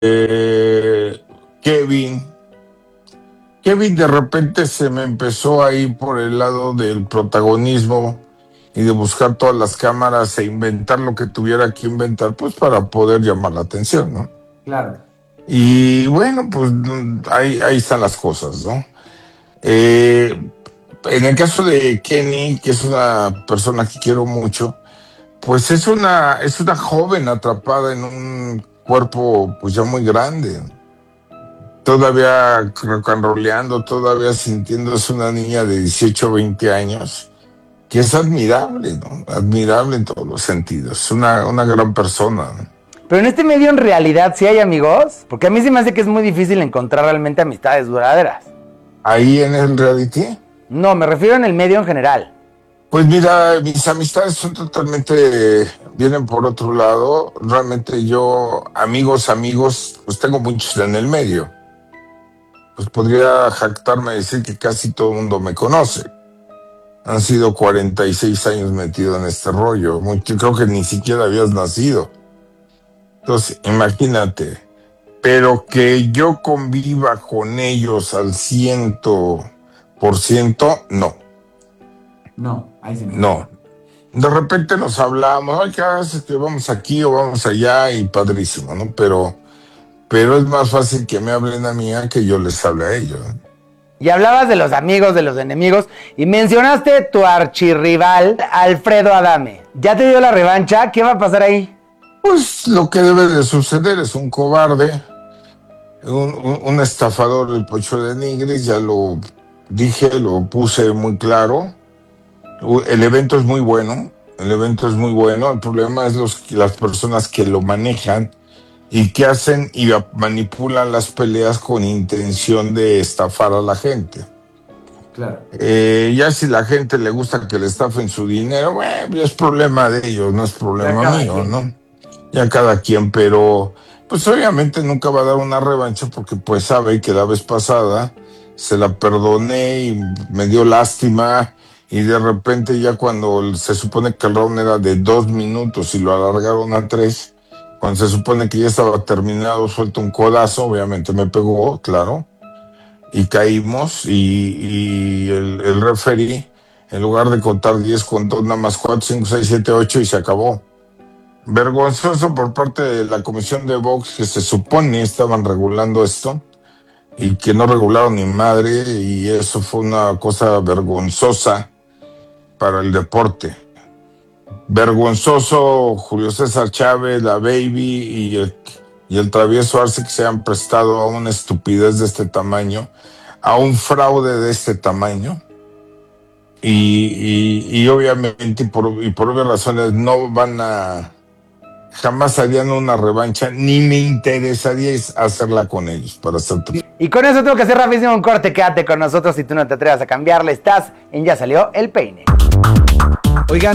Kevin. Kevin de repente se me empezó a ir por el lado del protagonismo y de buscar todas las cámaras e inventar lo que tuviera que inventar, pues para poder llamar la atención, ¿no? Claro. Y bueno, pues ahí están las cosas, ¿no? En el caso de Kenny, que es una persona que quiero mucho, pues es una joven atrapada en un cuerpo pues ya muy grande, todavía rocanroleando, todavía sintiéndose una niña de 18 o 20 años, que es admirable, ¿no? Admirable en todos los sentidos, una gran persona, ¿no? Pero en este medio en realidad sí hay amigos, porque a mí se me hace que es muy difícil encontrar realmente amistades duraderas. Ahí en el reality. No, me refiero en el medio en general. Pues mira, mis amistades son totalmente, vienen por otro lado. Realmente yo, amigos, pues tengo muchos en el medio. Pues podría jactarme de decir que casi todo el mundo me conoce. Han sido 46 años metido en este rollo. Creo que ni siquiera habías nacido. Entonces, imagínate. Pero que yo conviva con ellos al 100%, no. No, ahí sí no. No. De repente nos hablamos, ay, ¿qué haces? Que vamos aquí o vamos allá y padrísimo, ¿no? Pero es más fácil que me hablen a mí a que yo les hable a ellos. Y hablabas de los amigos, de los enemigos, y mencionaste tu archirrival, Alfredo Adame. ¿Ya te dio la revancha? ¿Qué va a pasar ahí? Pues lo que debe de suceder es un cobarde, un estafador del Pocho de Nigris, ya lo dije, lo puse muy claro. El evento es muy bueno, el problema es las personas que lo manejan y que hacen y manipulan las peleas con intención de estafar a la gente. Claro. Ya si la gente le gusta que le estafen su dinero, bueno, es problema de ellos, no es problema mío, ¿no? Ya cada quien, pero pues obviamente nunca va a dar una revancha porque pues sabe que la vez pasada se la perdoné y me dio lástima y de repente ya cuando se supone que el round era de 2 minutos y lo alargaron a 3, cuando se supone que ya estaba terminado, suelto un codazo, obviamente me pegó, claro, y caímos y el referee, en lugar de contar 10, contó nada más 4, 5, 6, 7, 8 y se acabó. Vergonzoso por parte de la comisión de box que se supone estaban regulando esto y que no regularon ni madre, y eso fue una cosa vergonzosa para el deporte. Vergonzoso Julio César Chávez, la Baby y el travieso Arce que se han prestado a una estupidez de este tamaño, a un fraude de este tamaño. Y obviamente y por obvias razones no van a, jamás harían una revancha, ni me interesaría hacerla con ellos, para hacerte. Y con eso tengo que hacer rapidísimo un corte. Quédate con nosotros si tú no te atrevas a cambiarle. Estás en Ya Salió el Peine. Oigan,